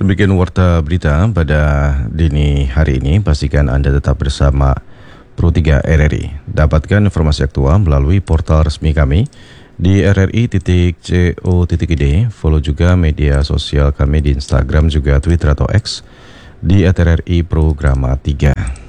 Demikian warta berita pada dini hari ini. Pastikan Anda tetap bersama Pro3 RRI. Dapatkan informasi aktual melalui portal resmi kami di rri.co.id. Follow juga media sosial kami di Instagram juga Twitter atau X di @RRI Programa 3.